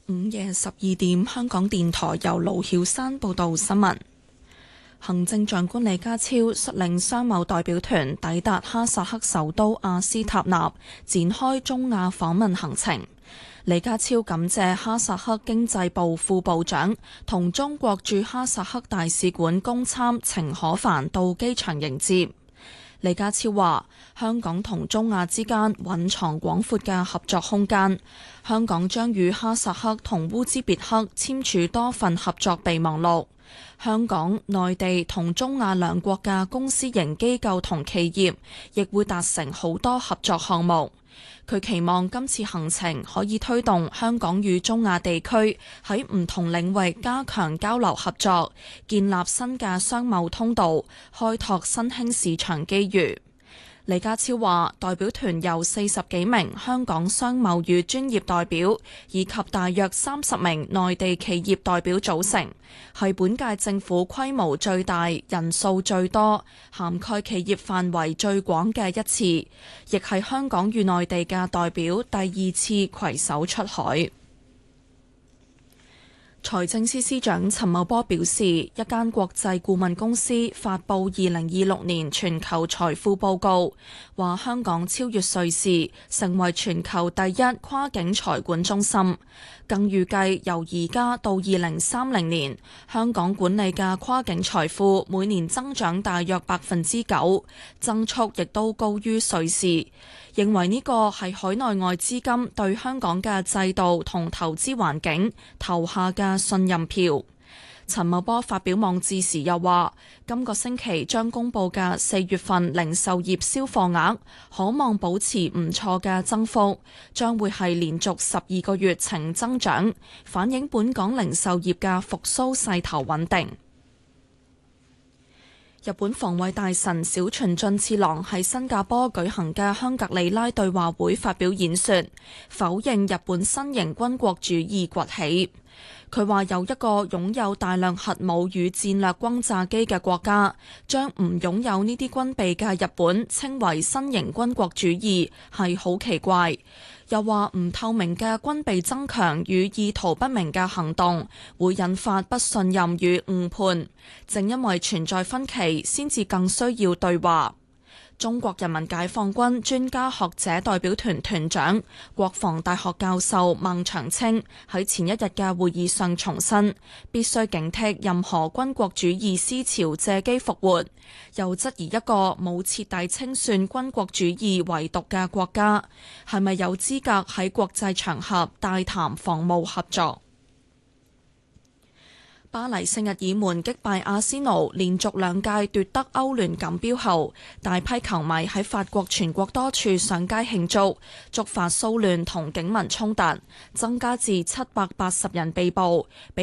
午夜12點，香港電台由盧曉山報道新聞。行政長官李家超率領商貿代表團抵達哈薩克首都阿斯塔納，展開中亞訪問行程。李家超感謝哈薩克經濟部副部長同中國駐哈薩克大使館公參程可凡到機場迎接。李家超話：香港同中亞之間蘊藏廣闊嘅合作空間，香港將與哈薩克同烏茲別克簽署多份合作備忘錄。香港、內地同中亞兩國嘅公私營機構同企業亦會達成好多合作項目。佢期望今次行程可以推動香港與中亞地區喺唔同領域加強交流合作，建立新嘅商貿通道，開拓新興市場機遇。李家超話，代表團由40幾名香港商貿與專業代表以及大約30名內地企業代表組成，係本屆政府規模最大、人數最多、涵蓋企業範圍最廣嘅一次，亦係香港與內地嘅代表第2次攜手出海。財政司司長陳茂波表示，一間國際顧問公司發布2026年全球財富報告，話香港超越瑞士，成為全球第1跨境財管中心。更預計由而家到2030年，香港管理嘅跨境財富每年增長大約9%，增速亦都高於瑞士。認為呢個係海內外資金對香港嘅制度同投資環境投下嘅信任票。陳茂波發表網誌時又話，今個星期將公佈嘅4月份零售業銷貨額可望保持唔錯嘅增幅，將會係連續12個月呈增長，反映本港零售業嘅復甦勢頭穩定。日本防衛大臣小泉進次郎喺新加坡舉行嘅香格里拉對話會發表演說，否認日本新型軍國主義崛起。佢話有一個擁有大量核武與戰略轟炸機嘅國家，將唔擁有呢啲軍備嘅日本稱為新型軍國主義，係好奇怪。又話唔透明嘅軍備增強與意圖不明嘅行動會引發不信任與誤判，正因為存在分歧，先至更需要對話。中國人民解放軍專家學者代表團團長、國防大學教授孟長青喺前一日嘅會議上重申，必須警惕任何軍國主義思潮借機復活，又質疑一個冇徹底清算軍國主義遺毒嘅國家，係咪有資格喺國際場合大談防務合作。巴黎聖日耳門擊敗阿仙奴，連續2屆奪得歐聯錦標後，大批球迷喺法國全國多處上街慶祝，觸發騷亂同警民衝突，增加至780人被捕，比